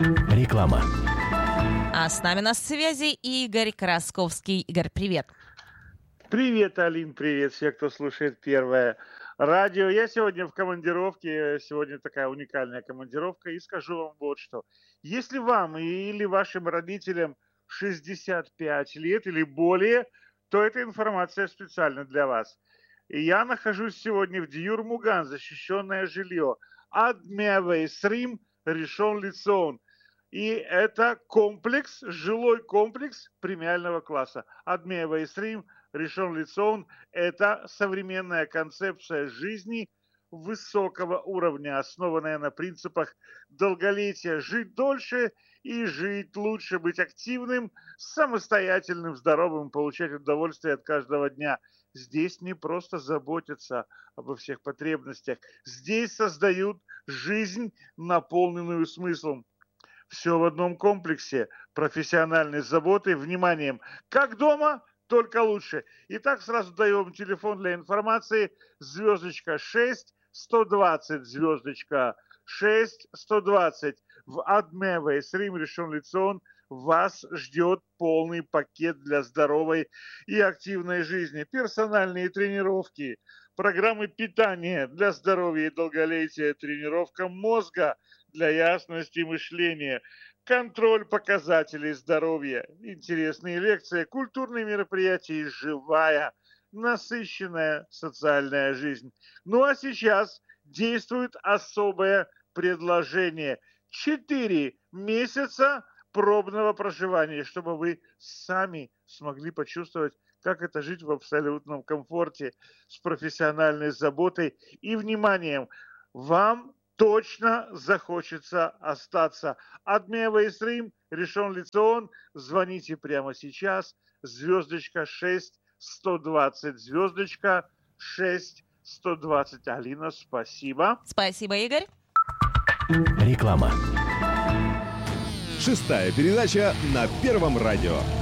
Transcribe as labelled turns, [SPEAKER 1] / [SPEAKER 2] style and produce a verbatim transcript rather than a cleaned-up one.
[SPEAKER 1] Реклама.
[SPEAKER 2] А с нами на связи Игорь Красковский. Игорь, привет.
[SPEAKER 3] Привет, Алин, привет все, кто слушает Первое радио. Я сегодня в командировке, сегодня такая уникальная командировка, и скажу вам вот что. Если вам или вашим родителям шестьдесят пять лет или более, то эта информация специально для вас. И я нахожусь сегодня в Диюр Муган, защищенное жилье, Адмевей Срим, Ришон Лицон. И это комплекс, жилой комплекс премиального класса. Адмевей Срим, Ришон Лицон – это современная концепция жизни высокого уровня, основанная на принципах долголетия. Жить дольше и жить лучше, быть активным, самостоятельным, здоровым, получать удовольствие от каждого дня. Здесь не просто заботятся обо всех потребностях. Здесь создают жизнь, наполненную смыслом. Все в одном комплексе, профессиональной заботой, вниманием. Как дома, только лучше. Итак, сразу даем телефон для информации. Звездочка шесть сто двадцать, звездочка шесть сто двадцать. В Адмевей Срим Ришон Лицон вас ждет полный пакет для здоровой и активной жизни. Персональные тренировки, программы питания для здоровья и долголетия, тренировка мозга для ясности мышления, контроль показателей здоровья, интересные лекции, культурные мероприятия и живая, насыщенная социальная жизнь. Ну а сейчас действует особое предложение. Четыре месяца пробного проживания, чтобы вы сами смогли почувствовать, как это жить в абсолютном комфорте, с профессиональной заботой и вниманием. Вам точно захочется остаться. Адмевей Срим, Ришон Лицон. Звоните прямо сейчас. Звездочка шесть сто двадцать. Звездочка шесть сто двадцать. Алина, спасибо.
[SPEAKER 2] Спасибо, Игорь.
[SPEAKER 1] Реклама.
[SPEAKER 4] Шестая передача на Первом радио.